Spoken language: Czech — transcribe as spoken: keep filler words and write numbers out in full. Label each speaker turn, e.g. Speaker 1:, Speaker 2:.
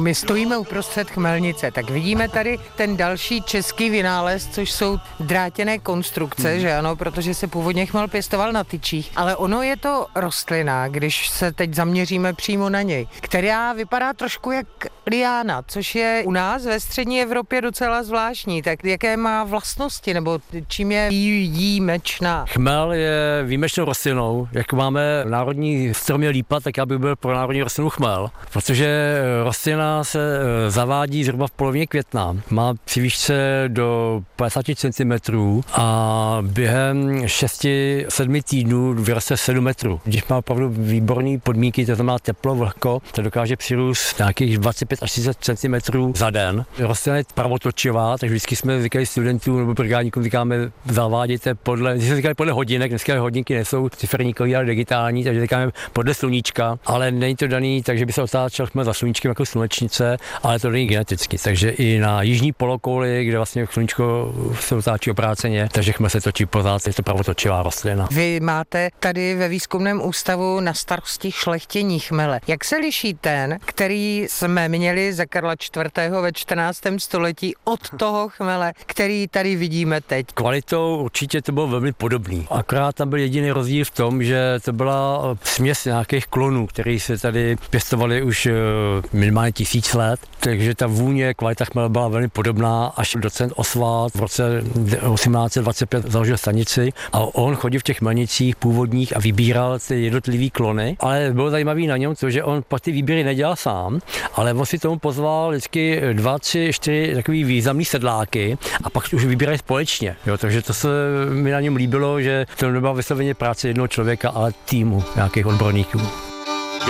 Speaker 1: My stojíme uprostřed Chmelnice, tak vidíme tady ten další český vynález, což jsou drátěné konstrukce, hmm. že ano, protože se původně chmel pěstoval na tyčích, ale ono je to rostlina, když se teď zaměříme přímo na něj, která vypadá trošku jak liána, což je u nás ve střední Evropě docela zvláštní. Tak jaké má vlastnosti, nebo čím je výjimečná?
Speaker 2: Chmel je výjimečnou rostlinou. Jak máme národní stromě lípa, tak já bych byl pro národní rostlinu chmel, protože rostlina se zavádí zhruba v polovině května. Má při výšce do padesát centimetrů a během šesti sedmi týdnů vyroste sedm metrů. Když má opravdu výborné podmínky, to znamená teplo, vlhko, to dokáže přirůst nějakých dvacet pět až třicet centimetrů za den. Rostlina je pravotočivá, takže vždycky jsme říkali studentům nebo brigádníkům, říkáme, zavádějte podle, když jsme říkali podle hodinek, dneska hodinky nejsou ciferníkové, ale digitální, takže říkáme podle sluníčka, ale není to daný, takže by se otáčel chmel za sluníčkem jako slunečnice, ale to není geneticky, takže i na jižní polokouli, kde vlastně sluníčko se otáčí obráceně, takže chmel se točí pořád, je to pravotočivá rostlina.
Speaker 1: Vy máte tady ve výzkumném ústavu na starosti šlechtění chmele. Jak se liší ten, který jsme měli za Karla čtvrtého ve čtrnáctém století od toho chmele, který tady vidíme teď?
Speaker 2: Kvalitou určitě to bylo velmi podobný. Akorát tam byl jediný rozdíl v tom, že to byla směs nějakých klonů, které se tady pěstovaly už minimálně tisíc let, takže ta vůně, kvalita chmele byla velmi podobná, až docent Oswald v roce osmnáct set dvacet pět založil stanici a on chodil v těch chmelnicích původních a vybíral ty jednotlivý klony, ale bylo zajímavé na něm to, že on pak ty výběry nedělal sám, ale on si tomu pozval vždycky dva, tři, čtyři takový významný sedláky a pak už vybírali společně. Jo, takže to se mi na něm líbilo, že to nebyla vysloveně práce jednoho člověka, ale týmu nějakých odborníků.